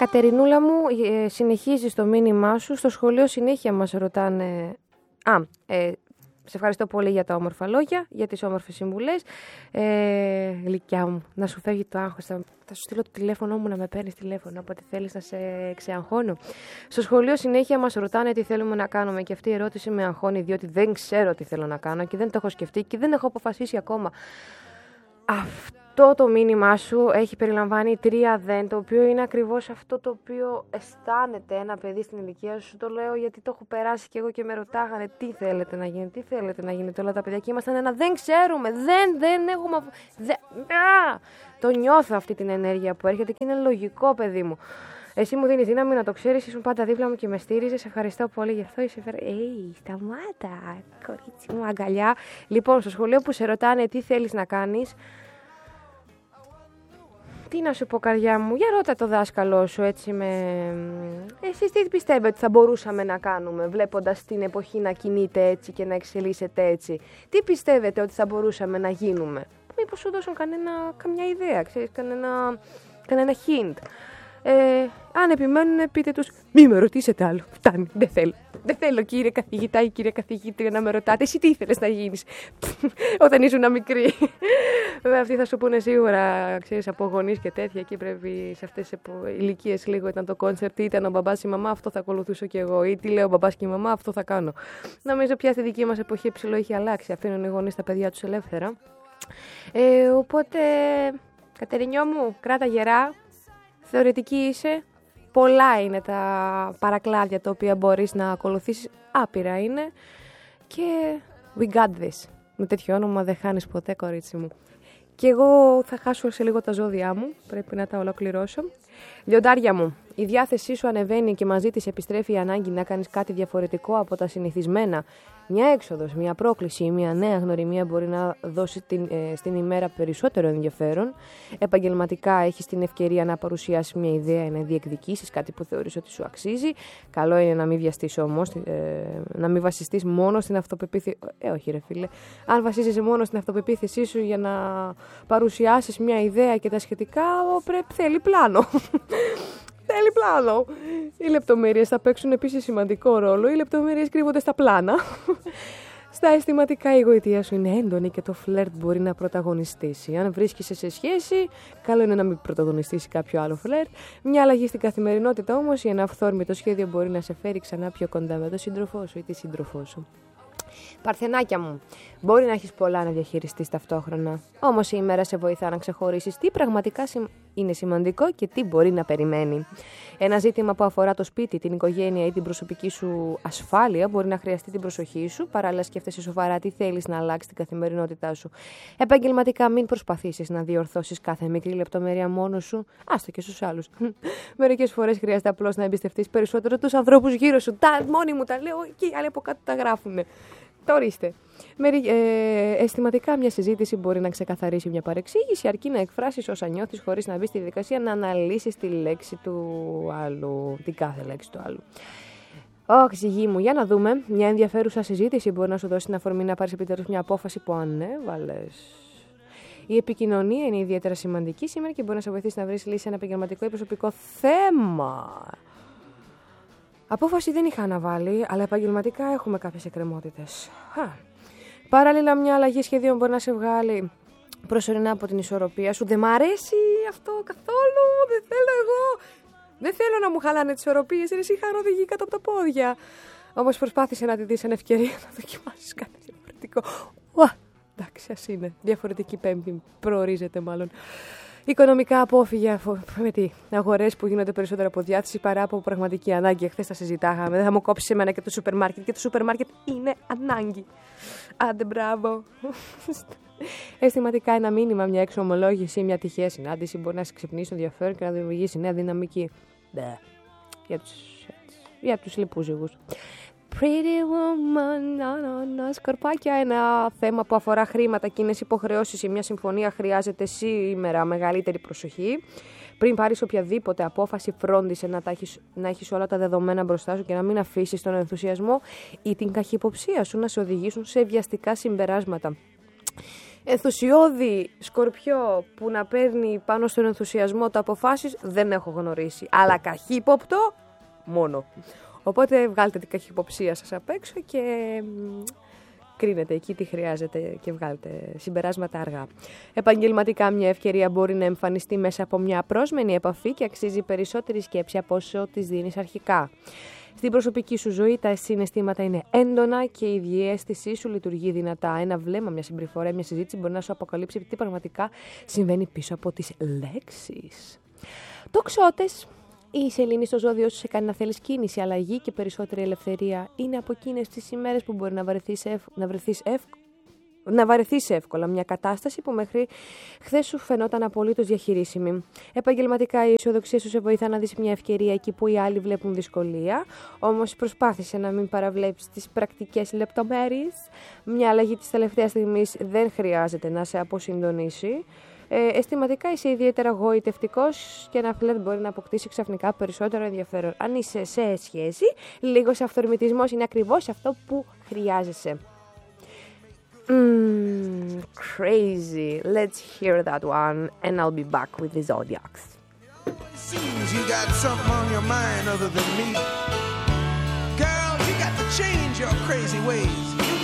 Κατερινούλα μου, συνεχίζεις το μήνυμά σου. Στο σχολείο συνέχεια μας ρωτάνε... σε ευχαριστώ πολύ για τα όμορφα λόγια, για τις όμορφες συμβουλές. Γλυκιά μου, να σου φεύγει το άγχος. Θα σου στείλω το τηλέφωνο μου να με παίρνεις τηλέφωνο, όποτε θέλεις να σε ξεαγχώνω. Στο σχολείο συνέχεια μας ρωτάνε τι θέλουμε να κάνουμε και αυτή η ερώτηση με αγχώνει, διότι δεν ξέρω τι θέλω να κάνω και δεν το έχω σκεφτεί και δεν έχω αποφασίσει ακόμα. Αυτό το μήνυμά σου έχει περιλαμβάνει 3 δεν, το οποίο είναι ακριβώς αυτό το οποίο αισθάνεται ένα παιδί στην ηλικία σου. Το λέω γιατί το έχω περάσει και εγώ και με ρωτάγανε τι θέλετε να γίνει, τι θέλετε να γίνετε όλα τα παιδιά και ήμασταν ένα δεν ξέρουμε, δεν έχουμε... Το νιώθω αυτή την ενέργεια που έρχεται και είναι λογικό, παιδί μου. Εσύ μου δίνεις δύναμη να το ξέρεις, ήσουν πάντα δίπλα μου και με στήριζες. Ευχαριστώ πολύ γι' αυτό. Σταμάτα, κορίτσι μου, αγκαλιά. Λοιπόν, στο σχολείο που σε ρωτάνε τι θέλεις να κάνεις, τι να σου πω, καρδιά μου, για ρώτα το δάσκαλό σου έτσι Εσείς τι πιστεύετε ότι θα μπορούσαμε να κάνουμε, βλέποντας την εποχή να κινείται έτσι και να εξελίσσεται έτσι. Τι πιστεύετε ότι θα μπορούσαμε να γίνουμε. Μήπως σου δώσουν καμιά ιδέα, ξέρεις, κανένα hint. Αν επιμένουν, πείτε τους, μη με ρωτήσετε άλλο. Φτάνει, δεν θέλω. Δεν θέλω, κύριε καθηγητά ή κύριε καθηγήτρια, να με ρωτάτε. Εσύ τι ήθελες να γίνεις όταν ήσουν μικρή. Βέβαια, αυτοί θα σου πούνε σίγουρα, ξέρεις, από γονείς και τέτοια. Εκεί πρέπει σε αυτές τις ηλικίες λίγο ήταν το κόνσεπτ. Ή ήταν ο μπαμπάς ή η μαμά, αυτό θα ακολουθήσω κι εγώ. Ή τι λέει ο μπαμπάς και η μαμά, αυτό θα κάνω. Νομίζω πια στη δική μας εποχή ψηλό έχει αλλάξει. Αφήνουν οι γονείς τα παιδιά τους ελεύθερα. Οπότε, Κατερινιό μου, κράτα γερά. Θεωρητική είσαι. Πολλά είναι τα παρακλάδια τα οποία μπορείς να ακολουθήσεις. Άπειρα είναι. Και we got this. Με τέτοιο όνομα δεν χάνεις ποτέ, κορίτσι μου. Και εγώ θα χάσω σε λίγο τα ζώδιά μου. Πρέπει να τα ολοκληρώσω. Λιοντάρια μου, η διάθεσή σου ανεβαίνει και μαζί της επιστρέφει η ανάγκη να κάνεις κάτι διαφορετικό από τα συνηθισμένα. Μια έξοδος, μια πρόκληση ή μια νέα γνωριμία μπορεί να δώσει στην ημέρα περισσότερο ενδιαφέρον. Επαγγελματικά έχεις την ευκαιρία να παρουσιάσεις μια ιδέα ή να διεκδικήσεις κάτι που θεωρείς ότι σου αξίζει. Καλό είναι να μην βιαστείς όμως, να μην βασιστείς μόνο στην αυτοπεποίθηση. Όχι, ρε φίλε. Αν βασίζεσαι μόνο στην αυτοπεποίθησή σου για να παρουσιάσεις μια ιδέα και τα σχετικά, θέλει πλάνο. Θέλει πλάνο. Οι λεπτομέρειες θα παίξουν επίσης σημαντικό ρόλο. Οι λεπτομέρειες κρύβονται στα πλάνα. Στα αισθηματικά η γοητεία σου είναι έντονη και το φλερτ μπορεί να πρωταγωνιστήσει. Αν βρίσκεσαι σε σχέση, καλό είναι να μην πρωταγωνιστήσει κάποιο άλλο φλερτ. Μια αλλαγή στην καθημερινότητα όμως ή ένα αυθόρμητο σχέδιο μπορεί να σε φέρει ξανά πιο κοντά με τον σύντροφό σου ή τη σύντροφό σου. Παρθενάκια μου, μπορεί να έχεις πολλά να διαχειριστείς ταυτόχρονα. Όμως η ημέρα σε βοηθά να ξεχωρίσεις τι πραγματικά είναι σημαντικό και τι μπορεί να περιμένει. Ένα ζήτημα που αφορά το σπίτι, την οικογένεια ή την προσωπική σου ασφάλεια μπορεί να χρειαστεί την προσοχή σου. Παράλληλα, σκέφτεσαι σοβαρά τι θέλεις να αλλάξει την καθημερινότητά σου. Επαγγελματικά, μην προσπαθήσεις να διορθώσεις κάθε μικρή λεπτομέρεια μόνος σου. Άστο και στους άλλους. Μερικές φορές χρειάζεται απλώς να εμπιστευτείς περισσότερο τους ανθρώπους γύρω σου. Μόνοι μου τα λέω και οι άλλοι από κάτω τα γράφουνε. Το ορίστε. Αισθηματικά μια συζήτηση μπορεί να ξεκαθαρίσει μια παρεξήγηση, αρκεί να εκφράσεις όσα νιώθεις χωρίς να μπεις στη διαδικασία να αναλύσεις τη λέξη του άλλου, την κάθε λέξη του άλλου. Όχι, γη μου, για να δούμε. Μια ενδιαφέρουσα συζήτηση μπορεί να σου δώσει την αφορμή να πάρεις επιτέλους μια απόφαση που ανέβαλες. Η επικοινωνία είναι ιδιαίτερα σημαντική σήμερα και μπορεί να σε βοηθήσει να βρεις λύση σε ένα επαγγελματικό ή προσωπικό θέμα. Απόφαση δεν είχα αναβάλει, αλλά επαγγελματικά έχουμε κάποιες εκκρεμότητες. Παράλληλα, μια αλλαγή σχεδίων μπορεί να σε βγάλει προσωρινά από την ισορροπία σου. Δεν μ' αρέσει αυτό καθόλου, δεν θέλω εγώ. Δεν θέλω να μου χαλάνε τις ισορροπίες, εσύ χάνω οδηγεί κάτω από τα πόδια. Όμως προσπάθησε να τη δεις σαν ευκαιρία να δοκιμάσεις κάτι διαφορετικό. Εντάξει, ας είναι. Διαφορετική Πέμπτη προορίζεται μάλλον. Οικονομικά απόφυγε με τι αγορές που γίνονται περισσότερο από διάθεση παρά από πραγματική ανάγκη. Χθες τα συζητάγαμε. Δεν θα μου κόψει εμένα και το σούπερ μάρκετ. Και το σούπερ μάρκετ είναι ανάγκη. Άντε, μπράβο. Αισθηματικά ένα μήνυμα, μια εξομολόγηση, μια τυχαία συνάντηση μπορεί να σε ξυπνήσει το ενδιαφέρον και να δημιουργήσει νέα δυναμική. Για τους λιπούζυγους. Pretty woman, σκορπάκια, ένα θέμα που αφορά χρήματα, κοινές υποχρεώσεις ή μια συμφωνία χρειάζεται σήμερα μεγαλύτερη προσοχή. Πριν πάρεις οποιαδήποτε απόφαση, φρόντισε να έχεις όλα τα δεδομένα μπροστά σου και να μην αφήσεις τον ενθουσιασμό ή την καχυποψία σου να σε οδηγήσουν σε βιαστικά συμπεράσματα. Ενθουσιώδη Σκορπιό που να παίρνει πάνω στον ενθουσιασμό του αποφάσεις δεν έχω γνωρίσει. Αλλά καχύποπτο μόνο. Οπότε βγάλτε την καχυποψία σας απ' έξω και κρίνετε εκεί τι χρειάζεται και βγάλτε συμπεράσματα αργά. Επαγγελματικά μια ευκαιρία μπορεί να εμφανιστεί μέσα από μια απρόσμενη επαφή και αξίζει περισσότερη σκέψη από όσο της δίνεις αρχικά. Στην προσωπική σου ζωή τα συναισθήματα είναι έντονα και η διαίσθησή σου λειτουργεί δυνατά. Ένα βλέμμα, μια συμπεριφορά, μια συζήτηση μπορεί να σου αποκαλύψει τι πραγματικά συμβαίνει πίσω από τις λέξεις. Τοξότες. Η σελήνη στο ζώδιο σου σε κάνει να θέλεις κίνηση, αλλαγή και περισσότερη ελευθερία. Είναι από εκείνες τις ημέρες που μπορεί να βαρεθείς εύκολα μια κατάσταση που μέχρι χθες σου φαινόταν απολύτως διαχειρίσιμη. Επαγγελματικά η αισιοδοξία σου σε βοηθά να δεις μια ευκαιρία εκεί που οι άλλοι βλέπουν δυσκολία, όμως προσπάθησε να μην παραβλέψεις τις πρακτικές λεπτομέρειες. Μια αλλαγή της τελευταίας στιγμής δεν χρειάζεται να σε αποσυντονίσει. Αισθηματικά είσαι ιδιαίτερα γοητευτικός και ένα φλερτ μπορεί να αποκτήσει ξαφνικά περισσότερο ενδιαφέρον. Αν είσαι σε σχέση, λίγος αυθορμητισμός είναι ακριβώς αυτό που χρειάζεσαι. Crazy. Let's hear that one and I'll be back with the Zodiacs. Seems you got something on your mind other than me. Girl, you got to change your crazy ways.